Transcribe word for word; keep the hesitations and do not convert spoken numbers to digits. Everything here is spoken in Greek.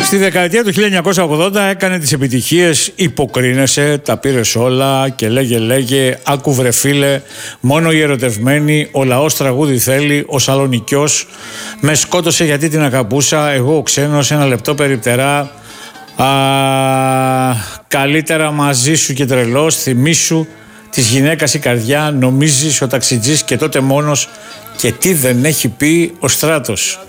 Στη δεκαετία του χίλια εννιακόσια ογδόντα έκανε τις επιτυχίες «Υποκρίνεσαι», «Τα πήρες όλα» και «Λέγε λέγε», «Άκου βρε φίλε», «Μόνο οι ερωτευμένοι», «Ο λαός τραγούδι θέλει», «Ο Σαλονικιός», «Με σκότωσε γιατί την αγαπούσα», «Εγώ ο ξένος», «Ένα λεπτό περιπτερά», α, «Καλύτερα μαζί σου και τρελός», «Θυμήσου», «Της γυναίκας η καρδιά», «Νομίζεις», «Ο ταξιτζής» και «Τότε μόνος» και «Τι δεν έχει πει ο Στράτος».